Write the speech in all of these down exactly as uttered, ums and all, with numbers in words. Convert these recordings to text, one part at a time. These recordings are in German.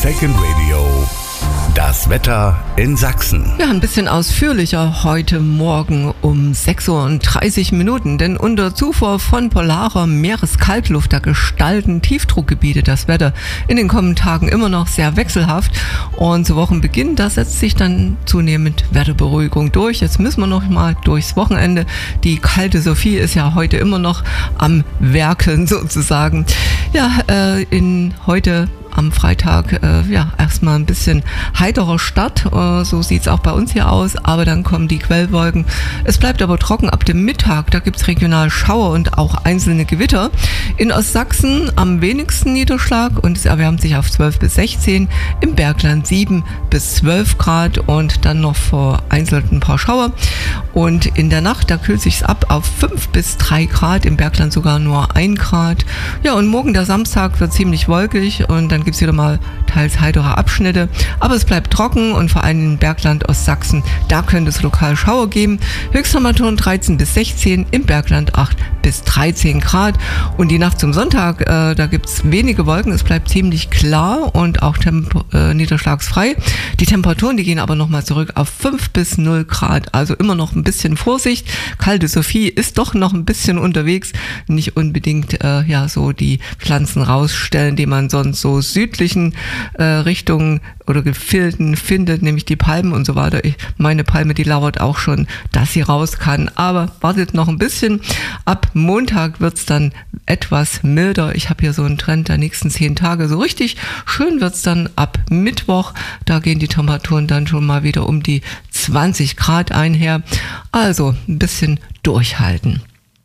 Second Radio, das Wetter in Sachsen. Ja, ein bisschen ausführlicher heute Morgen um sechs Uhr dreißig Minuten, denn unter Zufuhr von polarer Meereskaltluft, da gestalten Tiefdruckgebiete das Wetter in den kommenden Tagen immer noch sehr wechselhaft, und zu Wochenbeginn, da setzt sich dann zunehmend Wetterberuhigung durch. Jetzt müssen wir noch mal durchs Wochenende. Die kalte Sophie ist ja heute immer noch am Werkeln sozusagen. Ja, äh, in heute am Freitag, äh, ja, erstmal ein bisschen heiterer Start, äh, so sieht's auch bei uns hier aus, aber dann kommen die Quellwolken. Es bleibt aber trocken ab dem Mittag, da gibt's regional Schauer und auch einzelne Gewitter. In Ostsachsen am wenigsten Niederschlag und es erwärmt sich auf zwölf bis sechzehn, im Bergland sieben bis zwölf Grad und dann noch vereinzelt ein paar Schauer. Und in der Nacht, da kühlt sich's ab auf fünf bis drei Grad, im Bergland sogar nur ein Grad. Ja, und morgen der Samstag wird ziemlich wolkig und dann gibt es wieder mal teils heitere Abschnitte, aber es bleibt trocken und vor allem im Bergland Ostsachsen, da könnte es lokal Schauer geben. Höchsttemperaturen dreizehn bis sechzehn, im Bergland acht bis dreizehn Grad. Und die Nacht zum Sonntag, äh, da gibt es wenige Wolken, es bleibt ziemlich klar und auch temp- äh, niederschlagsfrei. Die Temperaturen, die gehen aber nochmal zurück auf fünf bis null Grad, also immer noch ein bisschen Vorsicht. Kalte Sophie ist doch noch ein bisschen unterwegs, nicht unbedingt äh, ja so die Pflanzen rausstellen, die man sonst so südlichen äh, Richtungen oder Gefilden findet, nämlich die Palmen und so weiter. Ich, meine Palme, die lauert auch schon, dass sie raus kann, aber wartet noch ein bisschen. Ab Montag wird's dann etwas milder. Ich habe hier so einen Trend der nächsten zehn Tage. So richtig schön wird's dann ab Mittwoch. Da gehen die Temperaturen dann schon mal wieder um die zwanzig Grad einher. Also ein bisschen durchhalten.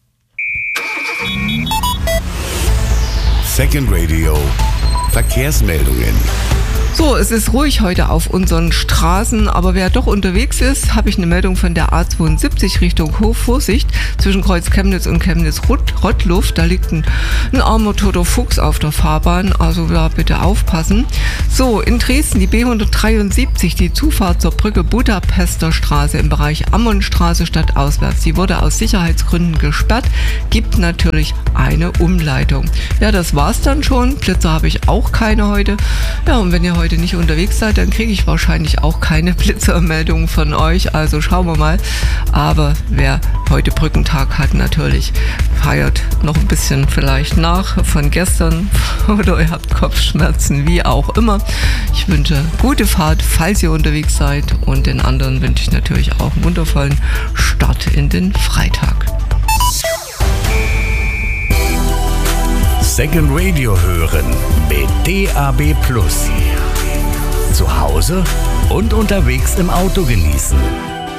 Second Radio, Verkehrsmeldungen. So, es ist ruhig heute auf unseren Straßen, aber wer doch unterwegs ist, habe ich eine Meldung von der A zweiundsiebzig Richtung Hof. Vorsicht, zwischen Kreuz Chemnitz und Chemnitz-Rottluft, da liegt ein, ein armer toter Fuchs auf der Fahrbahn, also da bitte aufpassen. So, in Dresden die B hundertdreiundsiebzig, die Zufahrt zur Brücke Budapester Straße im Bereich Ammonstraße stadtauswärts, die wurde aus Sicherheitsgründen gesperrt, gibt natürlich eine Umleitung. Ja, das war's dann schon, Blitzer habe ich auch keine heute. Ja, und wenn ihr heute nicht unterwegs seid, dann kriege ich wahrscheinlich auch keine Blitzermeldungen von euch, also schauen wir mal. Aber wer heute Brückentag hat, natürlich feiert noch ein bisschen vielleicht nach von gestern oder ihr habt Kopfschmerzen, wie auch immer. Ich wünsche gute Fahrt, falls ihr unterwegs seid, und den anderen wünsche ich natürlich auch einen wundervollen Start in den Freitag. Second Radio hören mit D A B Plus. Zu Hause und unterwegs im Auto genießen.